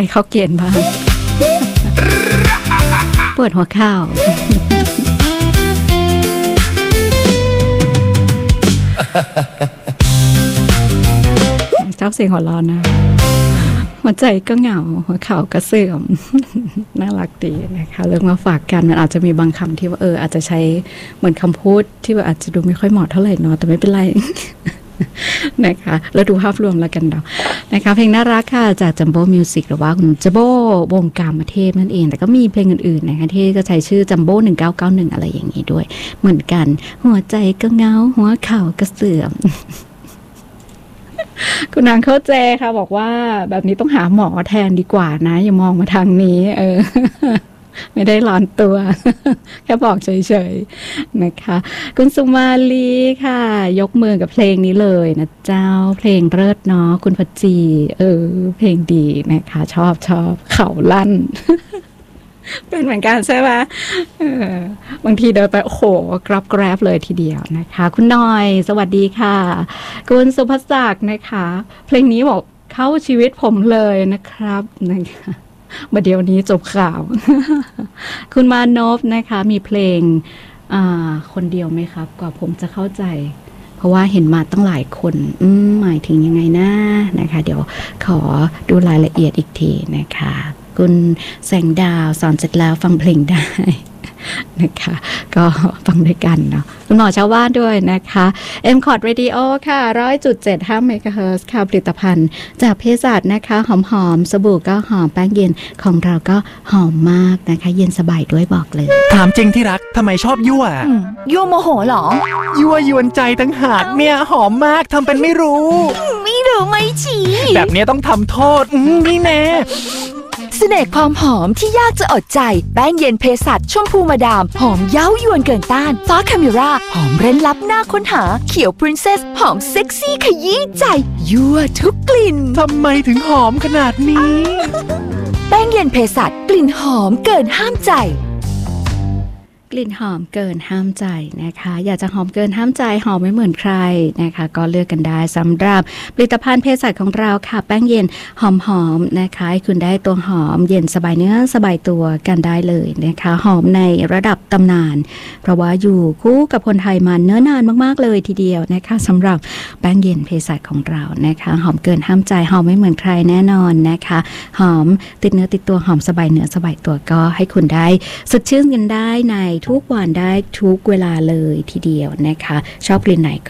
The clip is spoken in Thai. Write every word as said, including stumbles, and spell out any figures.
เข้าเกณฑ์บ้างปวดหัวข้าวชอบเสียงหัวเราะนะหัวใจก็เหงาหัวเข่าก็เสื่อมน่ารักดีนะคะเรื่องมาฝากกันมันอาจจะมีบางคำที่ว่าเอออาจจะใช้เหมือนคำพูดที่ว่าอาจจะดูไม่ค่อยเหมาะเท่าไหร่เนาะแต่ไม่เป็นไร นะคะแล้วดูภาพรวมแล้วกันเนาะนะคะเพลงน่ารักค่ะจากจัมโบ้มิวสิกหรือว่าคุณจัมโบ้วงการประเทศนั่นเองแต่ก็มีเพลงอื่นๆนะคะที่ก็ใช้ชื่อจัมโบ้หนึ่งเก้าเก้าหนึ่งอะไรอย่างนี้ด้วยเหมือนกันหัวใจก็เหงาหัวเข่าก็เสื่อม คุณนางเข้าใจค่ะบอกว่าแบบนี้ต้องหาหมอแทนดีกว่านะอย่ามองมาทางนี้เออ ไม่ได้ร้อนตัว แค่บอกเฉยๆนะคะคุณสุมาลีค่ะยกมือกับเพลงนี้เลยนะเจ้าเพลงเลิศเนาะคุณพจีเออเพลงดีนะคะชอบชอบเข่าลั่น เป็นเหมือนกันใช่ไหมเออบางทีเดินไปโอ้โหกรับแกรบเลยทีเดียวนะคะคุณน้อยสวัสดีค่ะคุณสุภศักดิ์นะคะเพลงนี้บอกเข้าชีวิตผมเลยนะครับนะคะมาเดี๋ยวนี้จบข่าว คุณมานพนะคะมีเพลงอ่าคนเดียวไหมครับกว่าผมจะเข้าใจเพราะว่าเห็นมาตั้งหลายคนอืมหมายถึงยังไงนะนะคะเดี๋ยวขอดูรายละเอียดอีกทีนะคะคุณแสงดาวสอนเสร็จแล้วฟังเพลงได้นะคะก็ฟังด้วยกันเนาะคุณหมอชาวบ้านด้วยนะคะ เอ็ม คอร์ด Radio ค่ะ หนึ่งร้อยจุดเจ็ดห้า เมกะเฮิรตซ์ ค่ะผลิตภัณฑ์จากเภสัชนะคะหอมๆสบู่ก็หอมแป้งเย็นของเราก็หอมมากนะคะเย็นสบายด้วยบอกเลยถามจริงที่รักทำไมชอบยั่วยั่วโมโหเหรอยั่วยวนใจตั้งหากเนี่ยหอมมากทำเป็นไม่รู้ไม่รู้ไม่ชี้แบบนี้ต้องทำโทษนี่แน่เสน่ห์ความหอมที่ยากจะอดใจแป้งเย็นเภสัชชมพูมาดามหอมเย้ายวนเกินต้านฟ้าคาเมราหอมเร้นลับหน้าค้นหาเขียวพรินเซสหอมเซ็กซี่ขยี้ใจยั่วทุกกลิ่นทำไมถึงหอมขนาดนี้แป้งเย็นเภสัชกลิ่นหอมเกินห้ามใจกลิ่นหอมเกินห้ามใจนะคะอยากจะหอมเกินห้ามใจหอมไม่เหมือนใครนะคะก็เลือกกันได้สำหรับผลิตภัณฑ์เภสัชของเราค่ะแป้งเย็นหอมๆนะคะให้คุณได้ตัวหอมเย็นสบายเนื้อสบายตัวกันได้เลยนะคะหอมในระดับตำนานเพราะว่าอยู่คู่กับคนไทยมาเนิ่นนานมากๆเลยทีเดียวนะคะสำหรับแป้งเย็นเภสัชของเรานะคะหอมเกินห้ามใจหอมไม่เหมือนใครแน่นอนนะคะหอมติดเนื้อติดตัวหอมสบายเนื้อสบายตัวก็ให้คุณได้สดชื่นกันได้ในทุกวันได้ทุกเวลาเลยทีเดียวนะคะชอบกลิ่นไหนก็